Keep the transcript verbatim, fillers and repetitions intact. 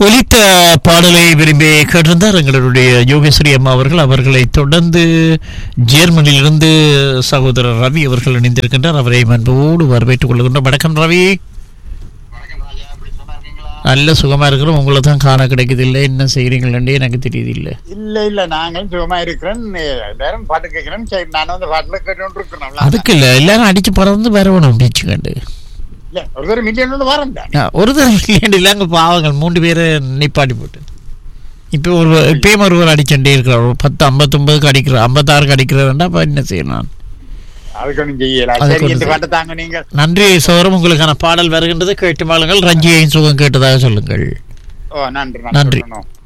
ஒலித்த பாடலை விரும்பி கேட்டிருந்தார் எங்களுடைய யோகேஸ்வரி அம்மா அவர்கள். அவர்களை தொடர்ந்து ஜெர்மனியிலிருந்து சகோதரர் ரவி அவர்கள் இணைந்திருக்கின்றார். அவரை அன்போடு வரவேற்றுக் கொள்கின்றோம். வணக்கம் ரவி. நல்ல சுகமா இருக்கிறோம். உங்களை தான் காண கிடைக்குது இல்லை, என்ன செய்யறீங்களே எனக்கு தெரியுது. இல்ல இல்ல இல்ல நாங்களும் சுகமா இருக்கிறேன். எல்லாரும் பாட்டு கேட்கிறேன். சரி, நானும் அந்த பாட்டுல கேட்டு இருக்கிறோம். அதுக்கு இல்ல, எல்லாரும் அடிச்சு பறந்து வரணும் பீச்சு கண்டு. ஒரு தடவை மில்லியன் வரேன். ஒரு தடவை மில்லியன் இல்லைங்க, பாவங்கள் மூன்று பேரை நிப்பாட்டி போட்டு இப்போ ஒரு இப்பயும் ஒருவர் அடிச்சுட்டே இருக்கிறார். ஒரு பத்து ஐம்பத்தொன்பதுக்கு அடிக்கிறார், ஐம்பத்தாறுக்கு அடிக்கிறதுண்டா அப்ப என்ன செய்யணும்? நன்றி சோரம். உங்களுக்கான பாடல் வருகின்றது, கேட்டு மாளுங்கள். ரஞ்சியையும் சுகம் கேட்டதாக சொல்லுங்கள். நன்றி நன்றி.